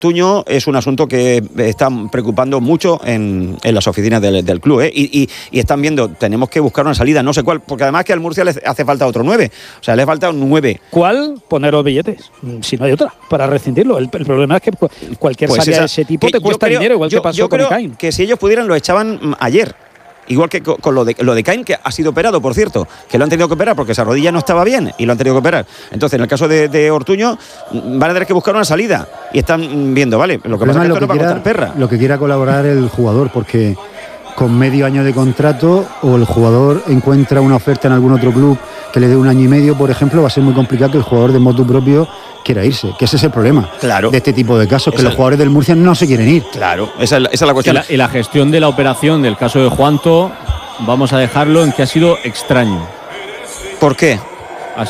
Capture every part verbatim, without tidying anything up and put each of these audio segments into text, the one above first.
Ortuño es un asunto que está preocupando mucho en, en las oficinas del, del club, ¿eh? y, y, y están viendo, tenemos que buscar una salida, no sé cuál, porque además que al Murcia le hace falta otro nueve, o sea, le falta un nueve. ¿Cuál? Poner los billetes, si no hay otra, para rescindirlo. El, el problema es que cualquier pues salida esa, de ese tipo te cuesta creo, dinero, igual yo, que pasó yo con creo Caín. Que si ellos pudieran lo echaban ayer. Igual que con, con lo de lo de Caín, que ha sido operado, por cierto, que lo han tenido que operar porque esa rodilla no estaba bien y lo han tenido que operar. Entonces, en el caso de, de Ortuño, van a tener que buscar una salida y están viendo, vale, lo que pasa es que esto no va a costar perra. Lo que quiera colaborar el jugador, porque con medio año de contrato o el jugador encuentra una oferta en algún otro club que le dé un año y medio, por ejemplo, va a ser muy complicado que el jugador de motu propio quiera irse, que ese es el problema claro. de este tipo de casos, que esa los jugadores del Murcia no se quieren ir. Claro, esa es la, esa es la cuestión. Y la, y la gestión de la operación del caso de Juanto, vamos a dejarlo en que ha sido extraño. ¿Por qué? Ha,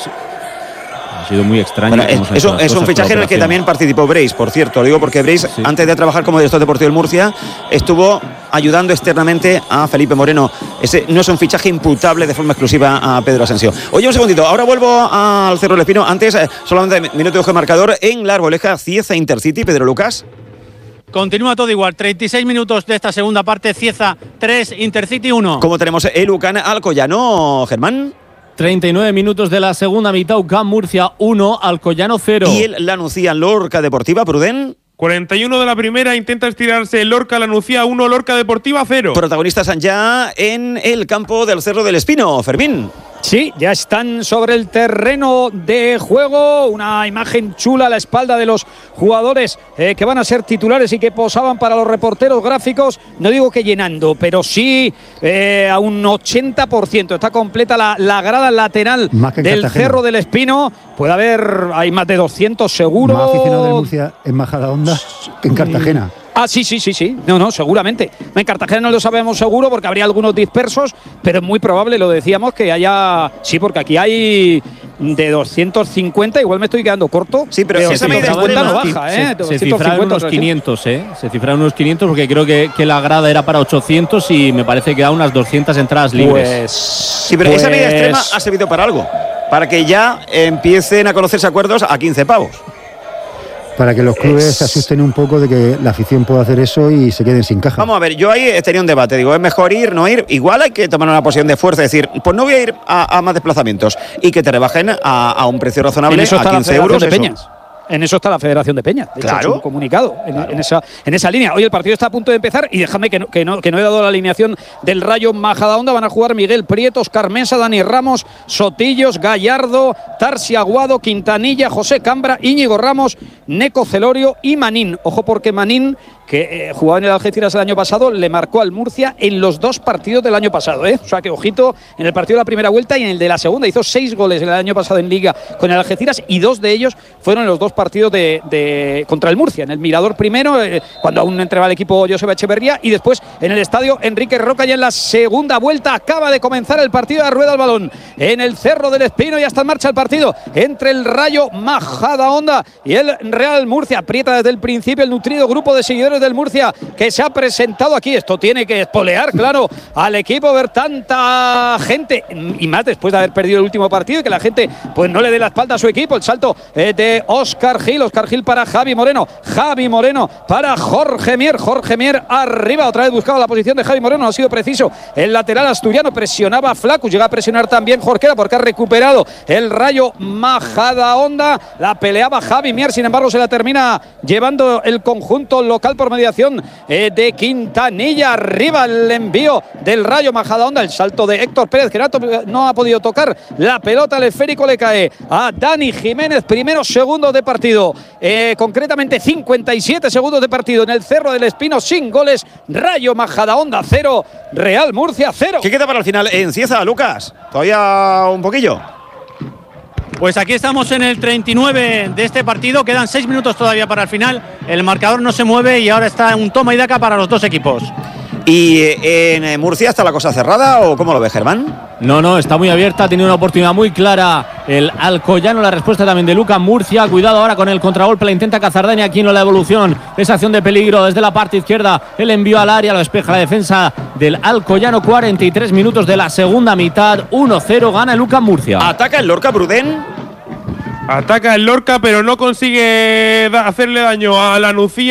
ha sido muy extraño. Bueno, es, es, un, es un fichaje en el que también participó Breis, por cierto. Lo digo porque Breis, sí. antes de trabajar como director deportivo del Murcia, estuvo ayudando externamente a Felipe Moreno. Ese no es un fichaje imputable de forma exclusiva a Pedro Asensio. Oye, un segundito, ahora vuelvo al Cerro del Espino. Antes, solamente minuto de ojo de marcador en la Arboleja, Cieza Intercity, Pedro Lucas. Continúa todo igual, treinta y seis minutos de esta segunda parte, Cieza tres, Intercity uno. ¿Cómo tenemos el UCAN Alcoyano, Germán? treinta y nueve minutos de la segunda mitad, UCAN Murcia uno, Alcoyano cero. ¿Y el Lanucía Lorca Deportiva, Pruden? cuarenta y uno de la primera, intenta estirarse Lorca Lanucía uno, Lorca Deportiva cero. Protagonistas ya en el campo del Cerro del Espino, Fermín. Sí, ya están sobre el terreno de juego. Una imagen chula a la espalda de los jugadores eh, que van a ser titulares y que posaban para los reporteros gráficos. No digo que llenando, pero sí eh, a un ochenta por ciento. Está completa la, la grada lateral del Cerro del Espino. Puede haber, hay más de doscientos seguro. Más aficionados del Murcia en Majadahonda que en Cartagena. Ah, sí, sí, sí, sí. No, no, seguramente. En Cartagena no lo sabemos seguro porque habría algunos dispersos, pero es muy probable, lo decíamos, que haya... Sí, porque aquí hay de doscientos cincuenta, igual me estoy quedando corto. Sí, pero si esa medida no baja, ¿eh? Se, se cifraron unos quinientos, ¿eh? Se cifraron unos quinientos porque creo que, que la grada era para ochocientos y me parece que da unas doscientas entradas libres. Pues, sí, pero pues, esa medida extrema ha servido para algo, para que ya empiecen a conocerse acuerdos a quince pavos. Para que los clubes es... se asusten un poco de que la afición pueda hacer eso y se queden sin caja. Vamos a ver, yo ahí tenía un debate, digo, ¿es mejor ir, no ir? Igual hay que tomar una posición de fuerza, es decir, pues no voy a ir a, a más desplazamientos y que te rebajen a, a un precio razonable, a quince euros. De Peñas. En eso está la Federación de Peñas. De claro. hecho, es un comunicado en, claro. en, esa, en esa línea. Hoy el partido está a punto de empezar y déjame que no, que no, que no he dado la alineación del Rayo Majadahonda. Van a jugar Miguel Prieto, Óscar Mesa, Dani Ramos, Sotillos, Gallardo, Tarsi Aguado, Quintanilla, José Cambra, Íñigo Ramos, Neco Celorio y Manín. Ojo porque Manín, que eh, jugaba en el Algeciras el año pasado, le marcó al Murcia en los dos partidos del año pasado, ¿eh? O sea que ojito, en el partido de la primera vuelta y en el de la segunda. Hizo seis goles el año pasado en Liga con el Algeciras y dos de ellos fueron en los dos partidos de, de contra el Murcia. En el Mirador primero, eh, cuando aún entraba el equipo Joseba Echeverría, y después en el estadio Enrique Roca. Ya en la segunda vuelta acaba de comenzar el partido, de rueda al balón en el Cerro del Espino. Ya está en marcha el partido entre el Rayo Majadahonda y el Real Murcia. Aprieta desde el principio el nutrido grupo de seguidores del Murcia que se ha presentado aquí. Esto tiene que espolear, claro, al equipo, ver tanta gente y más después de haber perdido el último partido y que la gente pues no le dé la espalda a su equipo. El salto eh, de Óscar Gil, Óscar Gil para Javi Moreno, Javi Moreno para Jorge Mier, Jorge Mier arriba, otra vez buscaba la posición de Javi Moreno, no ha sido preciso el lateral asturiano, presionaba a Flacus, llega a presionar también Jorquera porque ha recuperado el Rayo Majadahonda, la peleaba Javi Mier, sin embargo se la termina llevando el conjunto local por mediación eh, de Quintanilla. Arriba el envío del Rayo Majadahonda, el salto de Héctor Pérez, que no ha podido tocar la pelota, el esférico le cae a Dani Jiménez. Primeros segundos de partido, eh, concretamente cincuenta y siete segundos de partido en el Cerro del Espino, sin goles. Rayo Majadahonda cero, Real Murcia cero. ¿Qué queda para el final en Cieza, Lucas? ¿Todavía un poquillo? Pues aquí estamos en el treinta y nueve de este partido, quedan seis minutos todavía para el final, el marcador no se mueve y ahora está un toma y daca para los dos equipos. ¿Y en Murcia está la cosa cerrada o cómo lo ves, Germán? No, no, está muy abierta, ha tenido una oportunidad muy clara el Alcoyano, la respuesta también de Lucas Murcia. Cuidado ahora con el contragolpe, la intenta Cazardani, aquí no la evolución, esa acción de peligro desde la parte izquierda, el envío al área, lo despeja la defensa del Alcoyano. Cuarenta y tres minutos de la segunda mitad, uno cero, gana el Lucas Murcia. Ataca el Lorca Pruden. Ataca el Lorca, pero no consigue da- hacerle daño a la Nucía.